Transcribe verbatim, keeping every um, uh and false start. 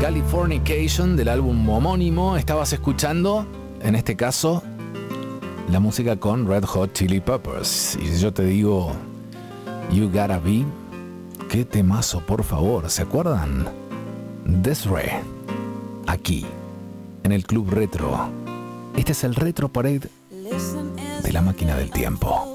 Californication, del álbum homónimo. Estabas escuchando, en este caso, la música con Red Hot Chili Peppers. Y si yo te digo You Gotta Be, qué temazo, por favor. ¿Se acuerdan? Desiree, aquí, en el Club Retro. Este es el Retro Parade de la Máquina del Tiempo.